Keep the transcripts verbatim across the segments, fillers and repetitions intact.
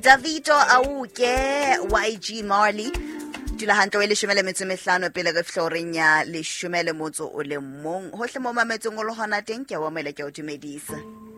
Davido Auke Y G Marley Dula hanto e leshome le metso mehlano pele re floreng ya leshome le motso o le mong hohle mo mametsong o lo hona teng ke wa mele ke o dumedisa.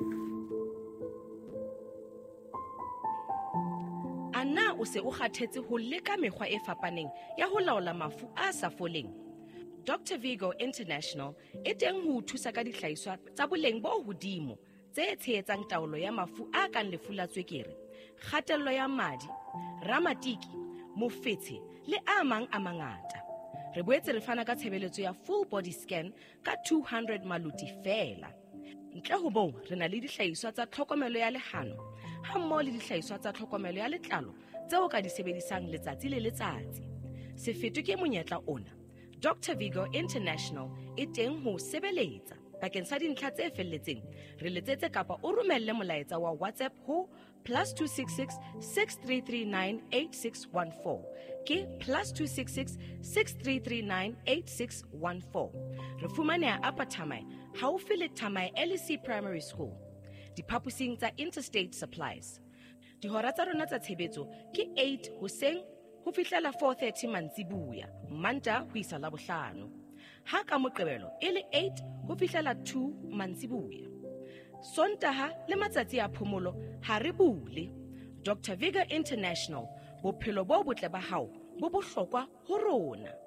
Ana o se o kgathetse ho leka mekgwa e fapaneng ya ho laola mafu a sa foleng. Doctor Vigo International e teng ho thusa ka dihlahiswa tsa boleng bo hodimo tse tshehetsang taolo ya mafu a kang lefu la tswekere, kgatello ya madi, ramatiki, mofetshe le a mang a mangata. Re boetse re fana ka tshebeletso ya full body scan ka two hundred maluti fela. Ntle ho boo, re na le dihlahiswa tsa tlhokomelo ya lehano, hammoho le dihlahiswa tsa tlhokomelo ya letlalo tseo ka di sebedisang letsatsi le letsatsi. Se fetwe ke monyetla ona, Doctor Vigo International e teng ho sebeletsa bakeng sa dintlha tse felletseng. Re letsetse kapa o romelle molaetsa wa WhatsApp ho plus two six six, six three three nine, eight six one four ke plus two six six, six three three nine, eight six one four. Re fumaneha Upper Thamai haufi le Thamai L E C Primary School, diphaposing tsa Interstate Supplies. Dihora tsa rona tsa tshebetso ke eight hoseng ho fihlela four thirty mantsibuya, Manta ho isa Labohlano. Ha ka Moqebelo e le eight ho fihlela two mantsibuya. Sontaha le matsatsi a phomolo ha re bule. Doctor Vigo International, bophelo bo botle ba hao bo bohlokwa ho rona.